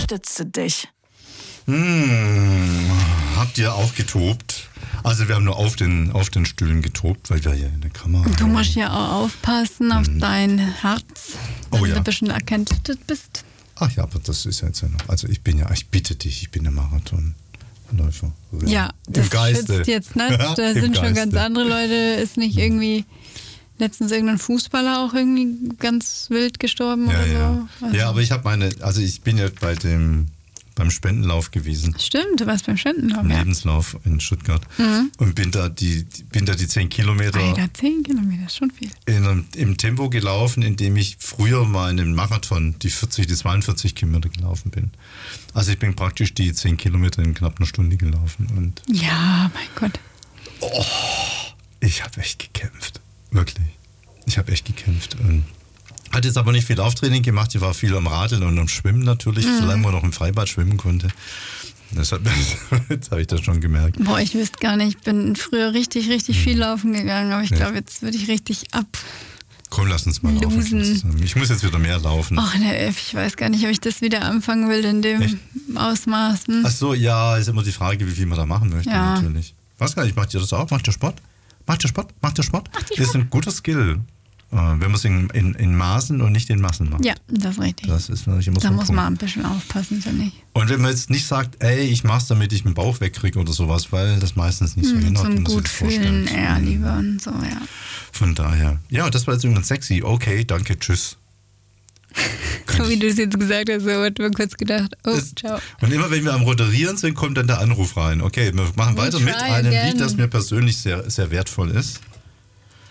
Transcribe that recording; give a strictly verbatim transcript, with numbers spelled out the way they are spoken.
stütze dich. Hm, habt ihr auch getobt? Also wir haben nur auf den, auf den Stühlen getobt, weil wir ja in der Kamera Du haben. musst ja auch aufpassen auf hm. dein Herz, wenn oh, ja. du ein bisschen erkältet bist. Ach ja, aber das ist ja jetzt ja noch. Also ich bin ja, ich bitte dich, ich bin der Marathonläufer. Ja, das Im Geiste. schützt jetzt nicht. Da sind Geiste. schon ganz andere Leute. Ist nicht irgendwie letztens irgendein Fußballer auch irgendwie ganz wild gestorben ja, oder ja. so? Also ja, aber ich habe meine, also ich bin ja bei dem beim Spendenlauf gewesen. Stimmt, du warst beim Spendenlauf. Im ja. Lebenslauf in Stuttgart. Mhm. Und bin da die, bin da die zehn Kilometer. Alter, zehn Kilometer, ist schon viel. In einem, im Tempo gelaufen, in dem ich früher mal in einem Marathon die vierzig, die zweiundvierzig Kilometer gelaufen bin. Also ich bin praktisch die zehn Kilometer in knapp einer Stunde gelaufen. Und ja, mein Gott. Oh, ich habe echt gekämpft. Wirklich. Ich habe echt gekämpft. Und hat jetzt aber nicht viel Lauftraining gemacht. Ich war viel am Radeln und am Schwimmen natürlich, mhm. solange man noch im Freibad schwimmen konnte. Das hat, jetzt habe ich das schon gemerkt. Boah, ich wüsste gar nicht. Ich bin früher richtig, richtig viel laufen gegangen. Aber ich ja. glaube, jetzt würde ich richtig ab. Komm, lass uns mal losen. laufen. Ich muss jetzt wieder mehr laufen. Ach ne, ich weiß gar nicht, ob ich das wieder anfangen will in dem Echt? Ausmaß. Hm? Ach so, ja, ist immer die Frage, wie viel man da machen möchte, ja. natürlich. Was gar nicht, macht ihr das auch? Macht ihr Sport? Macht ihr Sport? Macht ihr Sport? Macht Sport? Ist ein guter Skill. Wenn man es in, in, in Maßen und nicht in Massen macht. Ja, das ist richtig. Das ist natürlich immer da so ein muss Punkt. man ein bisschen aufpassen, finde ich. Und wenn man jetzt nicht sagt, ey, ich mach's, damit ich den Bauch wegkriege oder sowas, weil das meistens nicht so hm, hinhaut. Zum gut fühlen eher lieber und so, ja. Von daher. Ja, das war jetzt irgendwann sexy. Okay, danke, tschüss. So wie du es jetzt gesagt hast, so hat man kurz gedacht, oh, das, ciao. Und immer wenn wir am Roderieren sind, kommt dann der Anruf rein. Okay, wir machen weiter mit einem Lied, das mir persönlich sehr, sehr wertvoll ist.